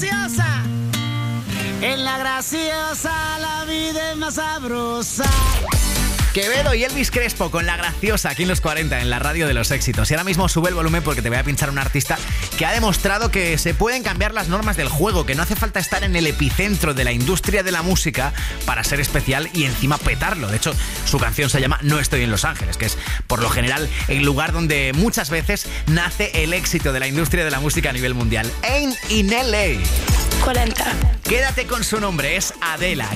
graciosa. En la graciosa la vida es más sabrosa. Quevedo y Elvis Crespo con La Graciosa aquí en los 40 en la radio de los éxitos. Y ahora mismo sube el volumen porque te voy a pinchar un artista que ha demostrado que se pueden cambiar las normas del juego, que no hace falta estar en el epicentro de la industria de la música para ser especial y encima petarlo. De hecho, su canción se llama No estoy en Los Ángeles, que es por lo general el lugar donde muchas veces nace el éxito de la industria de la música a nivel mundial. Ain't in LA. 40. Quédate con su nombre, es Adela.